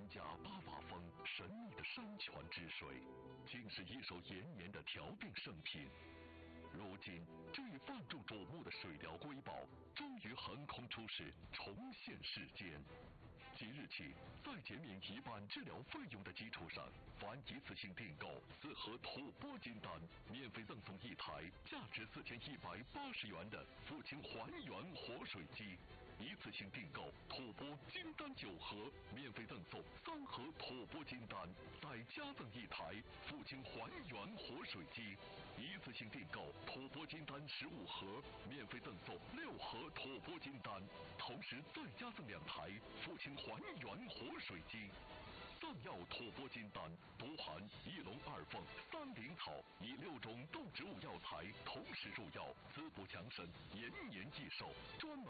皇家八法峰神秘的山泉之水，竟是一手延年的调病圣品。如今，这一万众瞩目的水疗瑰宝，终于横空出世，重现世间。即日起，在减免一半治疗费用的基础上，凡一次性订购4盒吐蕃金丹，免费赠送1台价值4180元的父亲还原活水机；一次性订购吐蕃金丹9盒，免费赠送3盒吐蕃金丹，再加赠1台父亲还原活水机；一次性订购吐蕃金丹15盒，免费赠送6盒吐蕃金丹，同时再加赠2台父亲还原活水机。3药吐蕃金丹独含1龙2凤3灵草，以6种动植物药材同时入药，滋补强身，延年益寿，专门